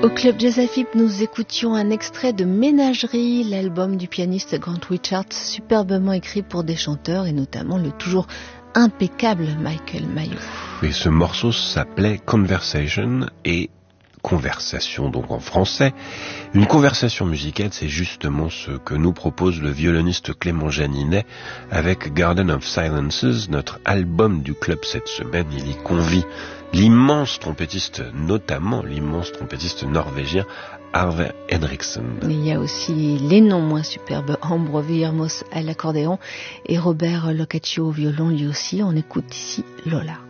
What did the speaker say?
Au Club Jazz Afib, nous écoutions un extrait de Ménagerie, l'album du pianiste Grant Richards, superbement écrit pour des chanteurs et notamment le toujours impeccable Michael Mayo. Et ce morceau s'appelait Conversation et conversation donc en français. Une conversation musicale, c'est justement ce que nous propose le violoniste Clément Janinet avec Garden of Silences, notre album du club cette semaine. Il y convie l'immense trompettiste, notamment l'immense trompettiste norvégien Arve Henriksen. Il y a aussi les non moins superbes Ambro Villermoz à l'accordéon et Robert Locaccio au violon lui aussi. On écoute ici Lola.